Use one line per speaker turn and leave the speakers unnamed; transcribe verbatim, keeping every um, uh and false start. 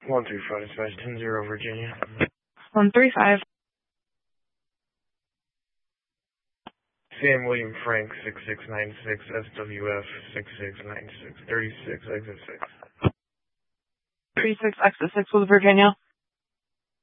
one three five, dispatch ten zero, Virginia.
one three five.
Sam William Frank, six six nine six, S W F, six six nine six, thirty-six, exit six.
thirty-six, exit six with Virginia.